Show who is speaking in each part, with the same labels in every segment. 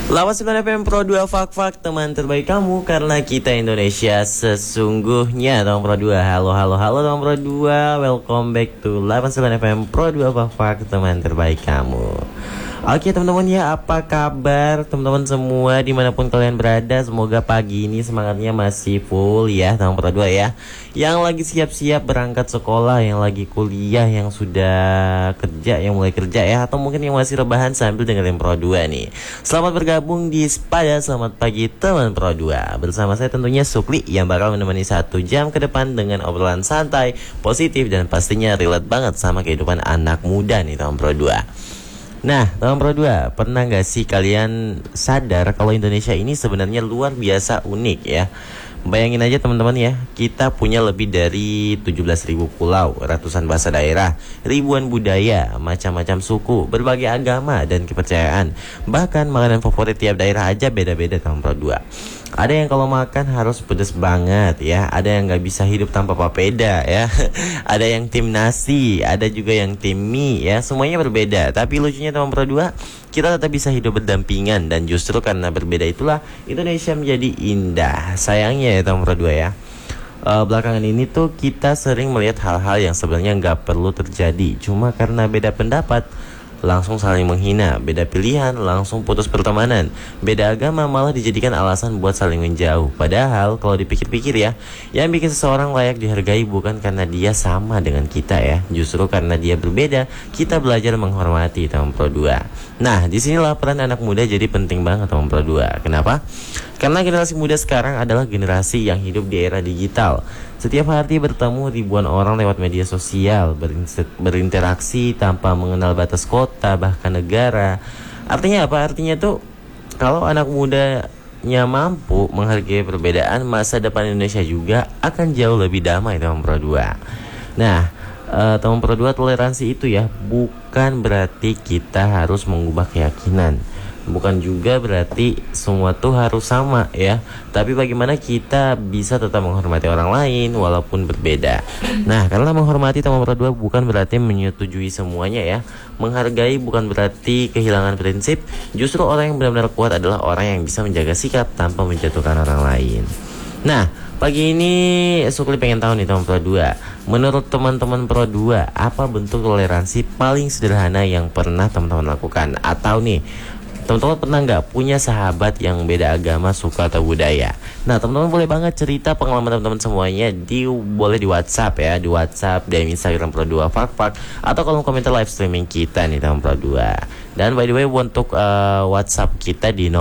Speaker 1: 89 FM Pro 2 Fak teman terbaik kamu karena kita Indonesia sesungguhnya. Teman Pro 2, halo teman Pro 2, welcome back to 89 FM Pro 2 Fak teman terbaik kamu. Oke teman-teman ya, apa kabar teman-teman semua dimanapun kalian berada? Semoga pagi ini semangatnya masih full ya teman Pro 2 ya. Yang lagi siap-siap berangkat sekolah, yang lagi kuliah, yang sudah kerja, yang mulai kerja ya, atau mungkin yang masih rebahan sambil dengerin Pro 2 nih. Selamat bergabung di Spada, selamat pagi teman Pro 2. Bersama saya tentunya Sukli yang bakal menemani 1 jam ke depan dengan obrolan santai, positif, dan pastinya relate banget sama kehidupan anak muda nih teman Pro 2. Nah, teman Pro 2, pernah gak sih kalian sadar kalau Indonesia ini sebenarnya luar biasa unik ya? Bayangin aja teman-teman ya, kita punya lebih dari 17.000 pulau, ratusan bahasa daerah, ribuan budaya, macam-macam suku, berbagai agama dan kepercayaan. Bahkan makanan favorit tiap daerah aja beda-beda teman Pro 2. Ada yang kalau makan harus pedes banget ya, ada yang gak bisa hidup tanpa papeda ya, ada yang tim nasi, ada juga yang tim mie ya, semuanya berbeda. Tapi lucunya teman Pro 2, kita tetap bisa hidup berdampingan, dan justru karena berbeda itulah Indonesia menjadi indah. Sayangnya ya teman Pro 2 ya, belakangan ini tuh kita sering melihat hal-hal yang sebenarnya nggak perlu terjadi, cuma karena beda pendapat langsung saling menghina, beda pilihan langsung putus pertemanan, beda agama malah dijadikan alasan buat saling menjauh. Padahal kalau dipikir-pikir ya, yang bikin seseorang layak dihargai bukan karena dia sama dengan kita ya, justru karena dia berbeda, kita belajar menghormati teman Pro 2. Nah, disinilah peran anak muda jadi penting banget teman Pro 2. Kenapa? Karena generasi muda sekarang adalah generasi yang hidup di era digital. Setiap hari bertemu ribuan orang lewat media sosial, berinteraksi tanpa mengenal batas kota, bahkan negara. Artinya apa? Artinya tuh kalau anak mudanya mampu menghargai perbedaan, masa depan Indonesia juga akan jauh lebih damai teman Pro 2. Nah, teman Pro 2, toleransi itu ya bukan berarti kita harus mengubah keyakinan, bukan juga berarti semua tuh harus sama ya, tapi bagaimana kita bisa tetap menghormati orang lain walaupun berbeda. Nah, karena menghormati teman Pro 2 bukan berarti menyetujui semuanya ya. Menghargai bukan berarti kehilangan prinsip. Justru orang yang benar-benar kuat adalah orang yang bisa menjaga sikap tanpa menjatuhkan orang lain. Nah, pagi ini Sukli pengen tahu nih teman Pro 2, menurut teman-teman Pro 2, apa bentuk toleransi paling sederhana yang pernah teman-teman lakukan? Atau nih, teman-teman pernah nggak punya sahabat yang beda agama, suku, atau budaya? Nah, teman-teman boleh banget cerita pengalaman teman-teman semuanya boleh di WhatsApp ya, di WhatsApp, di Instagram Pro 2 Fak, atau kolom komentar live streaming kita nih teman Pro 2. Dan by the way, untuk WhatsApp kita di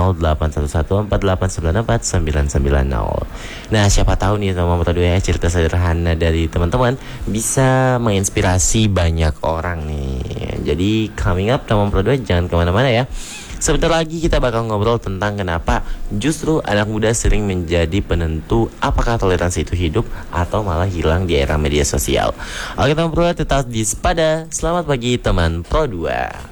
Speaker 1: 081148949990. Nah, siapa tahu nih teman Pro 2 ya, cerita sederhana dari teman-teman bisa menginspirasi banyak orang nih. Jadi coming up teman Pro 2, jangan kemana-mana ya. Sebentar lagi kita bakal ngobrol tentang kenapa justru anak muda sering menjadi penentu apakah toleransi itu hidup atau malah hilang di era media sosial. Oke teman Pro 2, tetap di Spada. Selamat pagi teman Pro 2.